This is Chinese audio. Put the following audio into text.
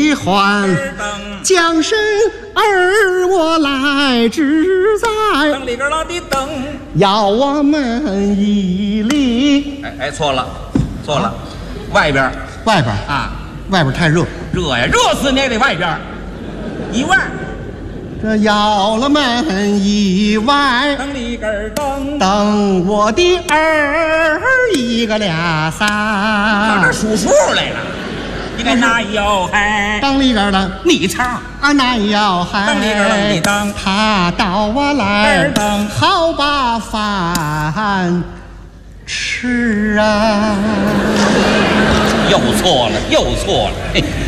喜欢，将身儿我来志在。 等里边老的等， 要我们一里。 哎，错了，错了，外边外边啊， 外边太热， 热呀，热死你也得外边，以外。 这要了门以外， 等里根等， 等我的儿一个俩仨。 上这数数来了。你看那要嗨， 当里边的你唱啊，那要嗨， 当里边的当， 他到我来当， 好把饭吃啊。 又错了，又错了。嘿